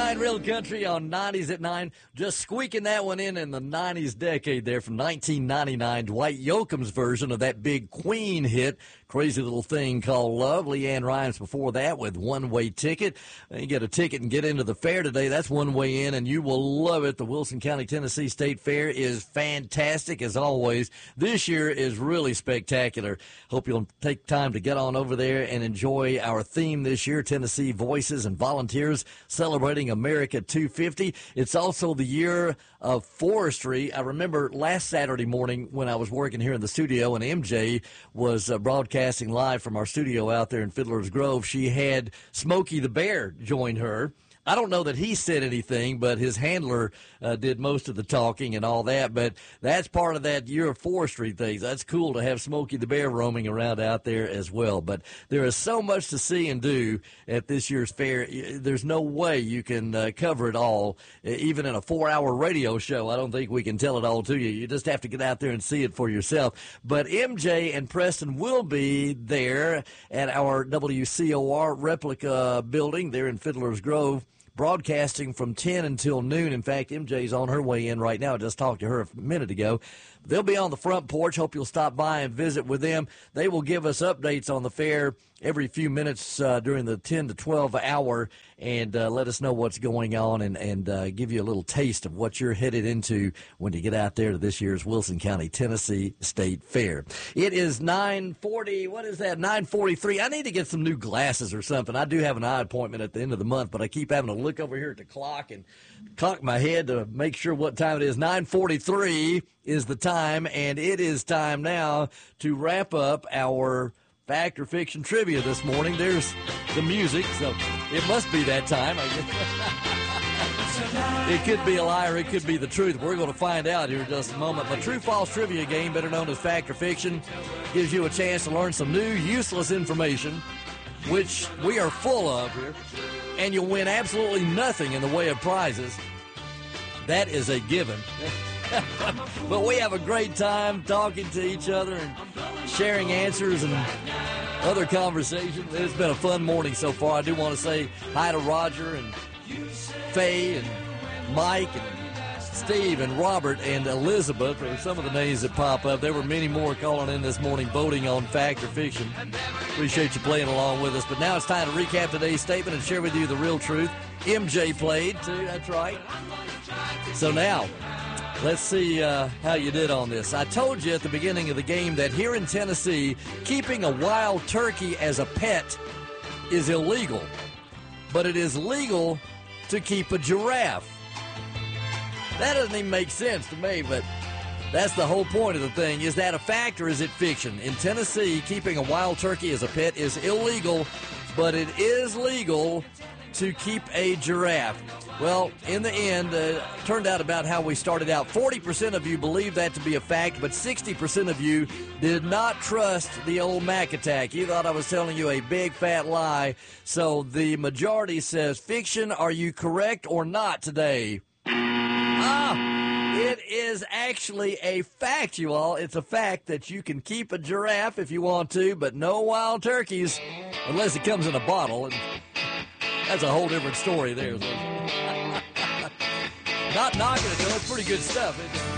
9 Real Country on 90s at 9. Just squeaking that one in the 90s decade there from 1999. Dwight Yoakam's version of that big Queen hit, Crazy Little Thing Called Love. Leanne Rimes before that with One Way Ticket. You get a ticket and get into the fair today. That's one way in, and you will love it. The Wilson County, Tennessee State Fair is fantastic as always. This year is really spectacular. Hope you'll take time to get on over there and enjoy our theme this year, Tennessee Voices and Volunteers Celebrating America 250. It's also the year of forestry. I remember last Saturday morning when I was working here in the studio and MJ was broadcasting live from our studio out there in Fiddler's Grove. She had Smokey the Bear join her. I don't know that he said anything, but his handler did most of the talking and all that. But that's part of that year of forestry things. That's cool to have Smokey the Bear roaming around out there as well. But there is so much to see and do at this year's fair. There's no way you can cover it all, even in a 4-hour radio show. I don't think we can tell it all to you. You just have to get out there and see it for yourself. But MJ and Preston will be there at our WCOR replica building there in Fiddler's Grove, broadcasting from 10 until noon. In fact, MJ's on her way in right now. I just talked to her a minute ago. They'll be on the front porch. Hope you'll stop by and visit with them. They will give us updates on the fair every few minutes during the 10 to 12 hour and let us know what's going on and give you a little taste of what you're headed into when you get out there to this year's Wilson County, Tennessee State Fair. It is 9:40. What is that? 9:43. I need to get some new glasses or something. I do have an eye appointment at the end of the month, but I keep having to look over here at the clock and cock my head to make sure what time it is. 9:43 is the time, and it is time now to wrap up our Fact or Fiction trivia this morning. There's the music, so it must be that time. I guess. It could be a lie or it could be the truth. We're going to find out here in just a moment. The true-false trivia game, better known as Fact or Fiction, gives you a chance to learn some new, useless information, which we are full of here, and you'll win absolutely nothing in the way of prizes. That is a given. But we have a great time talking to each other and sharing answers and other conversations. It's been a fun morning so far. I do want to say hi to Roger and Faye and Mike and Steve and Robert and Elizabeth are some of the names that pop up. There were many more calling in this morning voting on Fact or Fiction. Appreciate you playing along with us. But now it's time to recap today's statement and share with you the real truth. MJ played too, that's right. So now, let's see how you did on this. I told you at the beginning of the game that here in Tennessee, keeping a wild turkey as a pet is illegal. But it is legal to keep a giraffe. That doesn't even make sense to me, but that's the whole point of the thing. Is that a fact or is it fiction? In Tennessee, keeping a wild turkey as a pet is illegal, but it is legal to keep a giraffe. Well, in the end, it turned out about how we started out. 40% of you believe that to be a fact, but 60% of you did not trust the old Mac attack. You thought I was telling you a big fat lie. So the majority says fiction. Are you correct or not today? It is actually a fact, you all. It's a fact that you can keep a giraffe if you want to, but no wild turkeys unless it comes in a bottle. And that's a whole different story there. Not knocking it, though. It's pretty good stuff, isn't it?